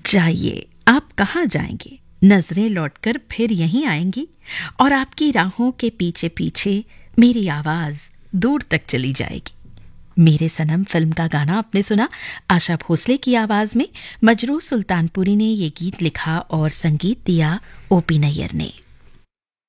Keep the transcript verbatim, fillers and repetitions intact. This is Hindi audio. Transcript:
जाइए, आप कहाँ जाएंगे? नजरें लौटकर फिर यहीं आएंगी और आपकी राहों के पीछे पीछे मेरी आवाज दूर तक चली जाएगी। मेरे सनम फिल्म का गाना आपने सुना आशा भोसले की आवाज में। मजरूह सुल्तानपुरी ने ये गीत लिखा और संगीत दिया ओपी नैयर ने।